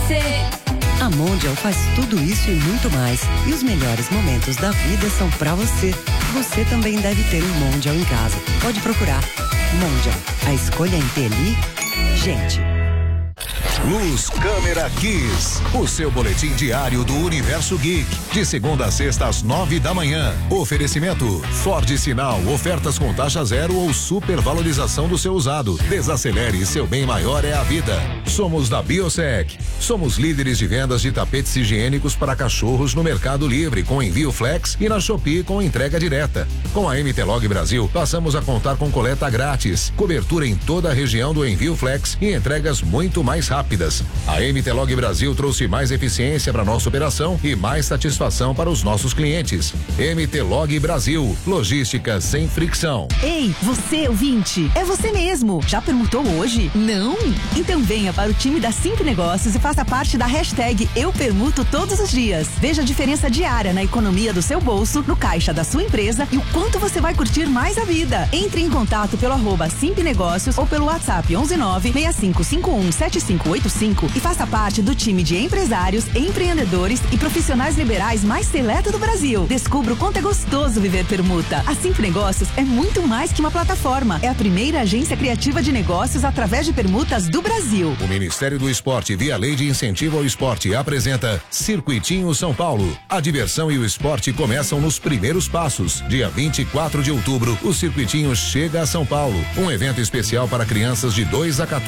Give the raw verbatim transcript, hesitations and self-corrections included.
você. A Mondial faz tudo isso e muito mais. E os melhores momentos da vida são pra você. Você também deve ter um Mondial em casa. Pode procurar. Mondial, a escolha inteligente. Luz Câmera Kiss, o seu boletim diário do Universo Geek, de segunda a sexta às nove da manhã. Oferecimento Ford Sinal, ofertas com taxa zero ou supervalorização do seu usado. Desacelere, seu bem maior é a vida. Somos da Biosec. Somos líderes de vendas de tapetes higiênicos para cachorros no Mercado Livre, com envio flex, e na Shopee com entrega direta. Com a M T Log Brasil, passamos a contar com coleta grátis, cobertura em toda a região do envio flex e entregas muito mais rápidas. A M T Log Brasil trouxe mais eficiência para nossa operação e mais satisfação para os nossos clientes. M T Log Brasil, logística sem fricção. Ei, você ouvinte, é você mesmo. Já permutou hoje? Não? Então venha para o time da Simp Negócios e faça parte da hashtag Eu Permuto todos os dias. Veja a diferença diária na economia do seu bolso, no caixa da sua empresa e o quanto você vai curtir mais a vida. Entre em contato pelo arroba Simp Negócios ou pelo WhatsApp onze nove seis cinco cinco um sete cinco oito cinco e faça parte do time de empresários, empreendedores e profissionais liberais mais seleto do Brasil. Descubra o quanto é gostoso viver permuta. A Simp Negócios é muito mais que uma plataforma. É a primeira agência criativa de negócios através de permutas do Brasil. O Ministério do Esporte, via Lei de Incentivo ao Esporte, apresenta Circuitinho São Paulo. A diversão e o esporte começam nos primeiros passos. Dia vinte e quatro de outubro, o Circuitinho chega a São Paulo. Um evento especial para crianças de dois a quatorze